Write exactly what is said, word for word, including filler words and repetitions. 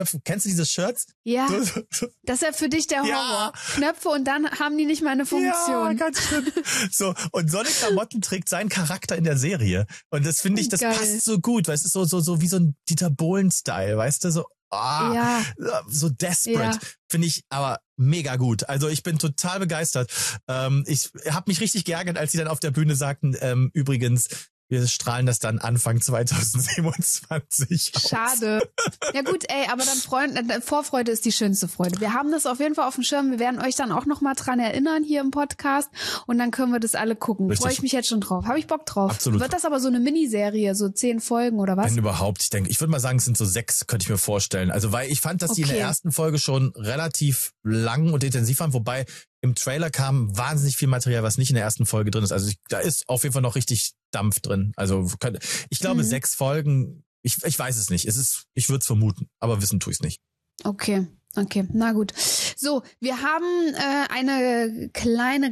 Kennst du diese Shirts? Ja, so, so, so. Das ist ja für dich der Horror. Ja. Knöpfe und dann haben die nicht mal eine Funktion. Ja, ganz schlimm. So, und so eine Klamotten trägt sein Charakter in der Serie. Und das finde ich, das Geil. passt so gut, weil es ist so, so, so wie so ein Dieter Bohlen-Style, weißt du, so, ah, Ja. so desperate. Ja. Finde ich aber mega gut. Also ich bin total begeistert. Ähm, ich habe mich richtig geärgert, als sie dann auf der Bühne sagten, ähm, übrigens, wir strahlen das dann Anfang zwanzig siebenundzwanzig aus. Schade. Ja gut, ey, aber dann Freund, äh, Vorfreude ist die schönste Freude. Wir haben das auf jeden Fall auf dem Schirm. Wir werden euch dann auch noch mal dran erinnern hier im Podcast und dann können wir das alle gucken. Freue ich mich jetzt schon drauf. Habe ich Bock drauf. Absolut. Wird das aber so eine Miniserie, so zehn Folgen oder was? Wenn überhaupt, ich denke, ich würde mal sagen, es sind so sechs, könnte ich mir vorstellen. Also weil ich fand, dass die in der Okay. ersten Folge schon relativ lang und intensiv waren, wobei im Trailer kam wahnsinnig viel Material, was nicht in der ersten Folge drin ist. Also ich, da ist auf jeden Fall noch richtig Dampf drin. Also könnte, ich glaube, Mhm. sechs Folgen, ich, ich weiß es nicht. Es ist, ich würde es vermuten, aber wissen tue ich es nicht. Okay. Okay, na gut. So, wir haben äh, eine kleine